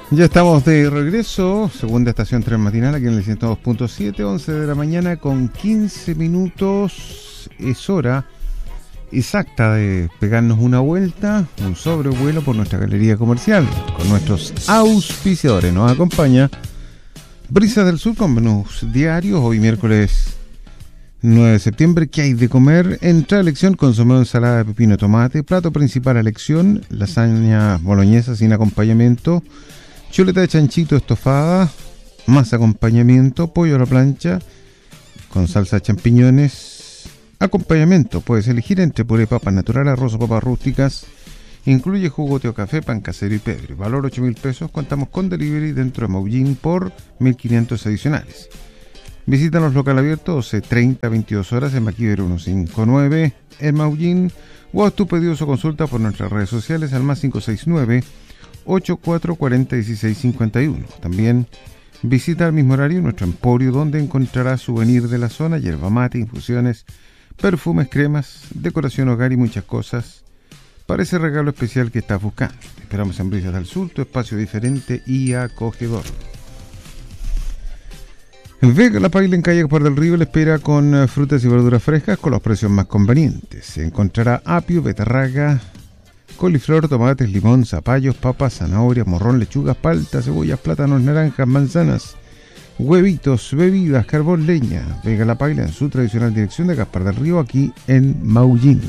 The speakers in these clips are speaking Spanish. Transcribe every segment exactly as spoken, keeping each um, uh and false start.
Ya estamos de regreso, segunda estación tren matinal aquí en el ciento dos punto siete, once de la mañana con quince minutos. Es hora exacta de pegarnos una vuelta, un sobrevuelo por nuestra galería comercial con nuestros auspiciadores. Nos acompaña Brisas del Sur con menús diarios. Hoy miércoles nueve de septiembre, ¿qué hay de comer? Entrada a elección, consomé, ensalada de pepino, tomate. Plato principal a elección, lasaña boloñesa sin acompañamiento, chuleta de chanchito estofada, más acompañamiento, pollo a la plancha con salsa de champiñones. Acompañamiento, puedes elegir entre puré de papa natural, arroz o papas rústicas. Incluye jugo, té o café, pan casero y pebre. Valor ocho mil pesos. Contamos con delivery dentro de Maullín por mil quinientos adicionales. Visítanos local abierto doce treinta, veintidós horas en Maquiver ciento cincuenta y nueve en Maullín, o haz tu pedido o consulta por nuestras redes sociales al más cinco seis nueve, ocho cuatro cuatro cero, uno seis cinco uno. También visita al mismo horario nuestro emporio, donde encontrarás souvenir de la zona, yerba mate, infusiones, perfumes, cremas, decoración hogar y muchas cosas para ese regalo especial que estás buscando. Te esperamos en Brisas del Sur, tu espacio diferente y acogedor. Vega La Paila en calle Gaspar del Río le espera con frutas y verduras frescas con los precios más convenientes. Se encontrará apio, betarraga, coliflor, tomates, limón, zapallos, papas, zanahorias, morrón, lechugas, paltas, cebollas, plátanos, naranjas, manzanas, huevitos, bebidas, carbón, leña. Vega La Paila en su tradicional dirección de Gaspar del Río, aquí en Maullín.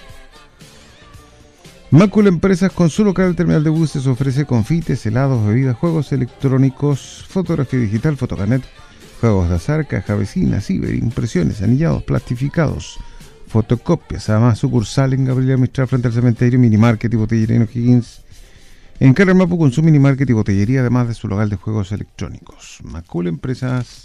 Macul Empresas, con su local del terminal de buses, ofrece confites, helados, bebidas, juegos electrónicos, fotografía digital, fotocarnet, juegos de azar, caja vecina, ciber, impresiones, anillados, plastificados, fotocopias. Además, sucursal en Gabriela Mistral frente al cementerio, minimarket y botillería en O'Higgins. En Carrer Mapu con su minimarket y botillería, además de su local de juegos electrónicos. Macul Empresas.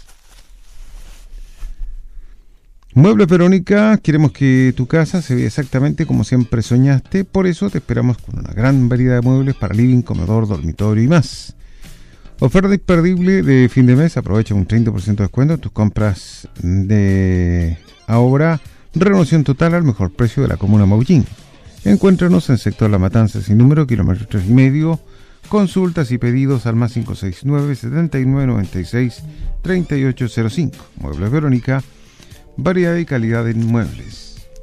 Muebles Verónica, queremos que tu casa se vea exactamente como siempre soñaste, por eso te esperamos con una gran variedad de muebles para living, comedor, dormitorio y más. Oferta imperdible de fin de mes, aprovecha un treinta por ciento de descuento en tus compras de obra, renovación total al mejor precio de la comuna Maullín. Encuéntranos en sector La Matanza sin número, kilómetro tres y medio. Consultas y pedidos al más cinco seis nueve, setenta y nueve noventa y seis, treinta y ocho cero cinco. Muebles Verónica, variedad y calidad en muebles.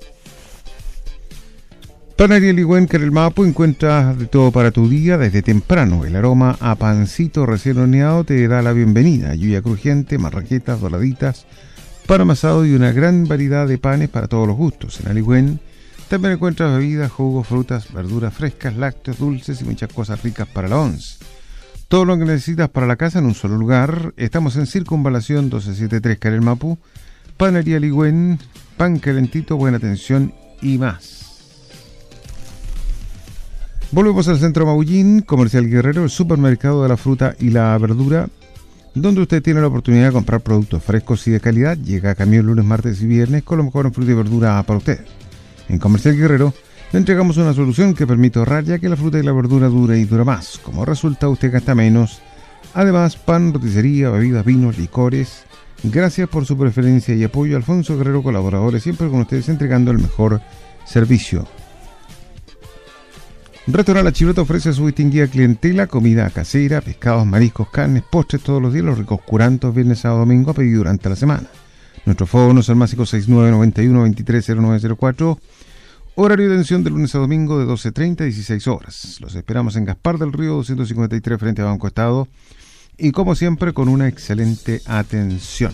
Panadería Ligüen, Carrer Mapu, encuentras de todo para tu día desde temprano. El aroma a pancito recién horneado te da la bienvenida. Lluvia crujiente, marraquetas, doraditas, pan amasado y una gran variedad de panes para todos los gustos. En Ligüen también encuentras bebidas, jugos, frutas, verduras frescas, lácteos, dulces y muchas cosas ricas para la once. Todo lo que necesitas para la casa en un solo lugar. Estamos en Circunvalación doce setenta y tres, Carrer Mapu. Panadería Ligüen, pan calentito, buena atención y más. Volvemos al centro Maullín, Comercial Guerrero, el supermercado de la fruta y la verdura, donde usted tiene la oportunidad de comprar productos frescos y de calidad. Llega a camión lunes, martes y viernes con lo mejor en fruta y verdura para usted. En Comercial Guerrero le entregamos una solución que permite ahorrar, ya que la fruta y la verdura dura y dura más. Como resultado, usted gasta menos. Además, pan, roticería, bebidas, vinos, licores. Gracias por su preferencia y apoyo. Alfonso Guerrero, colaboradores, siempre con ustedes entregando el mejor servicio. Restaurante La Chilota ofrece a su distinguida clientela comida casera, pescados, mariscos, carnes, postres todos los días, los ricos curantos, viernes, sábado, domingo, a pedido durante la semana. Nuestro fono es el más cinco seis nueve, noventa y uno, veintitrés, cero nueve cero cuatro. Horario de atención de lunes a domingo de doce treinta a dieciséis horas. Los esperamos en Gaspar del Río doscientos cincuenta y tres frente a Banco Estado, y como siempre con una excelente atención.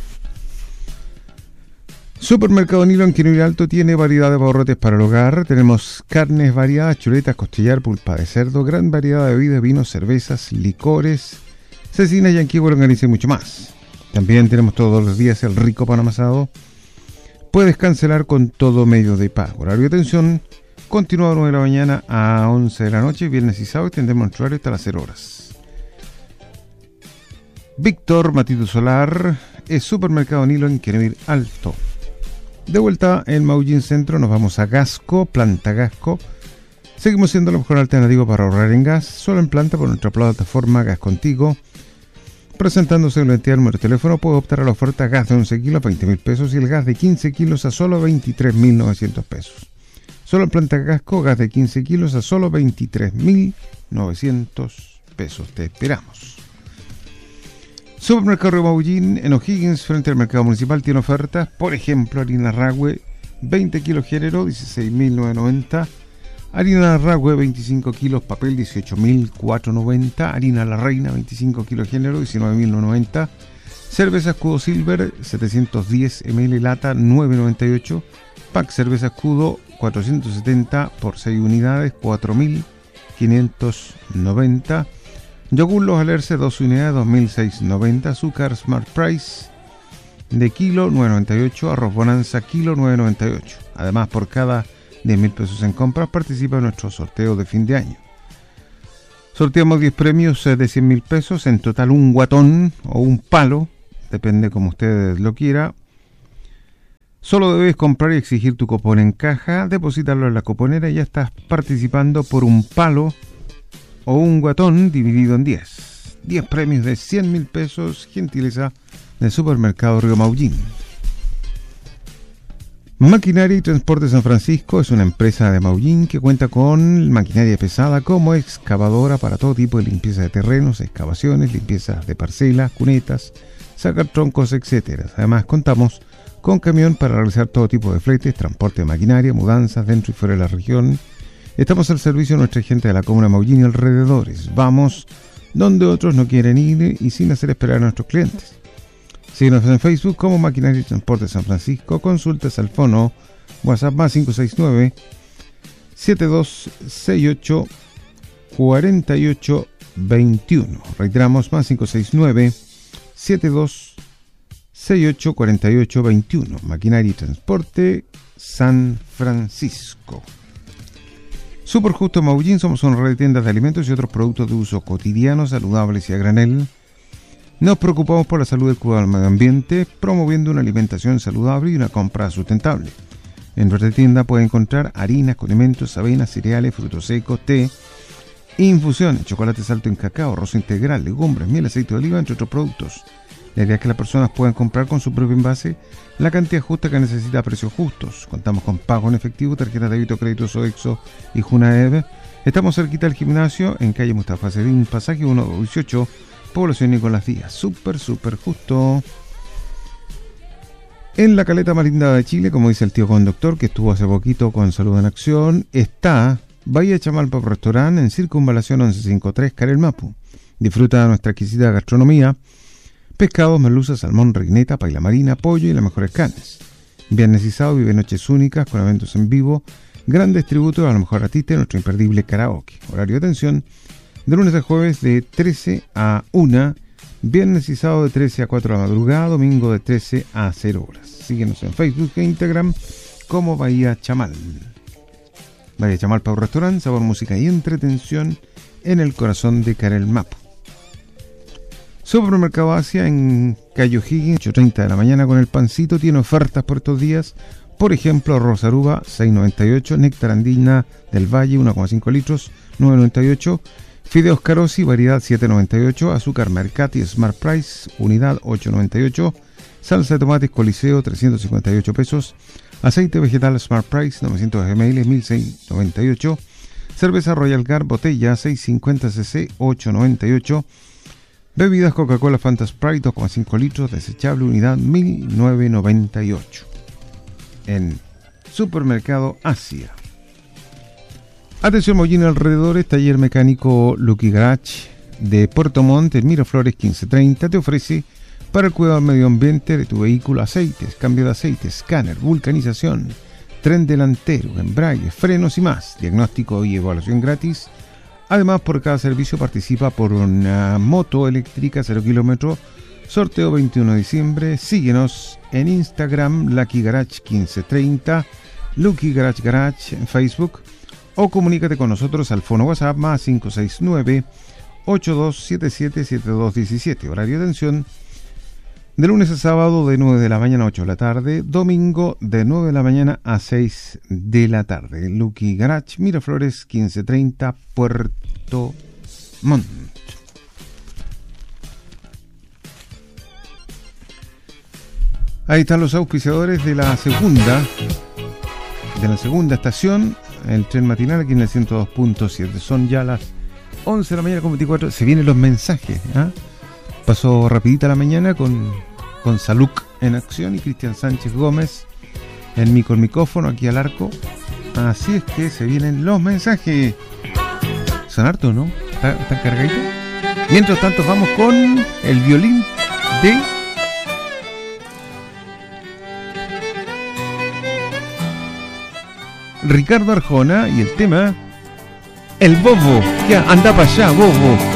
Supermercado Nilo en Quinubri Alto tiene variedad de abarrotes para el hogar. Tenemos carnes variadas, chuletas, costillar, pulpa de cerdo, gran variedad de bebidas, vinos, cervezas, licores, cecinas, yanquí, longaniza y mucho más. También tenemos todos los días el rico pan amasado. Puedes cancelar con todo medio de pago. Horario de atención continúa de nueve de la mañana a once de la noche, viernes y sábado, y tendremos nuestro horario hasta las cero horas. Víctor Matito Solar es Supermercado Nilo en Quinubri Alto. De vuelta en Maullín Centro nos vamos a Gasco, Planta Gasco. Seguimos siendo la mejor alternativa para ahorrar en gas, solo en planta por nuestra plataforma Gas Contigo. Presentándose en la entidad número de teléfono, puede optar a la oferta gas de once kilos a veinte mil pesos y el gas de quince kilos a solo veintitrés mil novecientos pesos. Solo en Planta Gasco, gas de quince kilos a solo veintitrés mil novecientos pesos. Te esperamos. Supermercado Río Maullín en O'Higgins, frente al mercado municipal, tiene ofertas. Por ejemplo, harina Ragüe veinte kilos género, dieciséis mil novecientos noventa. Harina Ragüe veinticinco kilos papel, dieciocho mil cuatrocientos noventa. Harina La Reina veinticinco kilos género, diecinueve mil novecientos noventa. Cerveza Escudo Silver setecientos diez mililitros lata, nueve noventa y ocho. Pack cerveza Escudo cuatrocientos setenta por seis unidades, cuatro mil quinientos noventa. Yogur Los Alerce dos unidades, dos mil seiscientos noventa. Azúcar Smart Price de kilo nueve noventa y ocho. Arroz Bonanza kilo nueve noventa y ocho. Además, por cada diez mil pesos en compras participa en nuestro sorteo de fin de año. Sorteamos diez premios de cien mil pesos, en total un guatón o un palo, depende como usted lo quiera. Solo debes comprar y exigir tu cupón en caja, depositarlo en la cuponera y ya estás participando por un palo o un guatón dividido en diez. diez premios de cien mil pesos, gentileza del Supermercado Río Maullín. Maquinaria y Transporte San Francisco es una empresa de Maullín que cuenta con maquinaria pesada como excavadora para todo tipo de limpieza de terrenos, excavaciones, limpiezas de parcelas, cunetas, sacar troncos, etcétera. Además, contamos con camión para realizar todo tipo de fletes, transporte de maquinaria, mudanzas dentro y fuera de la región. Estamos al servicio de nuestra gente de la comuna Maullín y alrededores. Vamos donde otros no quieren ir y sin hacer esperar a nuestros clientes. Síguenos en Facebook como Maquinaria y Transporte San Francisco. Consultas al fono WhatsApp más cinco seis nueve, siete dos seis ocho, cuatro ocho dos uno. Reiteramos, más cinco seis nueve, siete dos seis ocho, cuatro ocho dos uno. Maquinaria y Transporte San Francisco. Super Justo Maullín, somos una red de tiendas de alimentos y otros productos de uso cotidiano, saludables y a granel. Nos preocupamos por la salud del cuidado del medio ambiente, promoviendo una alimentación saludable y una compra sustentable. En nuestra tienda puede encontrar harinas, condimentos, avenas, cereales, frutos secos, té, infusiones, chocolates alto en cacao, arroz integral, legumbres, miel, aceite de oliva, entre otros productos. La idea es que las personas puedan comprar con su propio envase la cantidad justa que necesita a precios justos. Contamos con pago en efectivo, tarjetas de débito, crédito, Sodexo y Junaed. Estamos cerquita del gimnasio, en calle Mustafa Sedín, pasaje uno dieciocho, población Nicolás Díaz. Súper, súper justo. En la caleta más linda de Chile, como dice el tío conductor, que estuvo hace poquito con Salud en Acción, está Bahía Chamalpa Restaurant en Circunvalación once cincuenta y tres, Carel Mapu. Disfruta de nuestra exquisita gastronomía. Pescados, merluza, salmón, reineta, paila marina, pollo y las mejores carnes. Viernes y sábado vive noches únicas con eventos en vivo, grandes tributos a lo mejor artista y nuestro imperdible karaoke. Horario de atención de lunes a jueves de trece a una, viernes y sábado de trece a cuatro de la madrugada, domingo de trece a cero horas. Síguenos en Facebook e Instagram como Bahía Chamal. Bahía Chamal Pau Restaurant, sabor, música y entretención en el corazón de Carel Mapu. Supermercado Asia en Calle O'Higgins, ocho treinta de la mañana con el pancito, tiene ofertas por estos días. Por ejemplo, arroz aruba, seis noventa y ocho, néctar andina del Valle, uno coma cinco litros, nueve noventa y ocho, fideos Carosi, variedad siete noventa y ocho, azúcar Mercati Smart Price, unidad ocho noventa y ocho, salsa de tomates Coliseo, trescientos cincuenta y ocho pesos, aceite vegetal Smart Price, novecientos mililitros, mil seiscientos noventa y ocho, cerveza Royal Guard, botella, seiscientos cincuenta centilitros, ocho noventa y ocho, bebidas Coca-Cola Fanta Sprite, dos coma cinco litros, desechable, unidad mil novecientos noventa y ocho. En Supermercado Asia. Atención Maullín alrededores, taller mecánico Lucky Garage de Puerto Montt, en Miraflores quince treinta, te ofrece para el cuidado del medio ambiente de tu vehículo aceites, cambio de aceite, escáner, vulcanización, tren delantero, embrague, frenos y más, diagnóstico y evaluación gratis. Además, por cada servicio participa por una moto eléctrica cero kilómetros, sorteo veintiuno de diciembre. Síguenos en Instagram, Lucky Garage quince treinta, Lucky Garage Garage en Facebook, o comunícate con nosotros al fono WhatsApp más cinco seis nueve, ocho dos siete siete, siete dos uno siete. Horario de atención de lunes a sábado de nueve de la mañana a ocho de la tarde, domingo de nueve de la mañana a seis de la tarde. Lucky Garage, Miraflores quince treinta, Puerto Montt. Ahí están los auspiciadores de la segunda de la segunda estación, el tren matinal aquí en el ciento dos punto siete. Son ya las once de la mañana con veinticuatro. Se vienen los mensajes. ¿eh? Pasó rapidita la mañana con, con Saluc en acción y Cristian Sánchez Gómez en mi con micrófono aquí al arco. Así es que se vienen los mensajes. Son hartos, ¿no? ¿Están está cargaditos? Mientras tanto vamos con el violín de Ricardo Arjona y el tema El Bobo. Ya, anda para allá, Bobo.